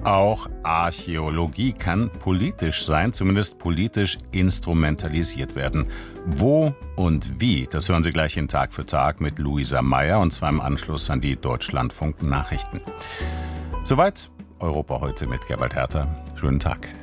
Auch Archäologie kann politisch sein, zumindest politisch instrumentalisiert werden. Wo und wie, das hören Sie gleich in Tag für Tag mit Luisa Meyer, und zwar im Anschluss an die Deutschlandfunk Nachrichten. Soweit Europa heute mit Gerald Herter. Schönen Tag.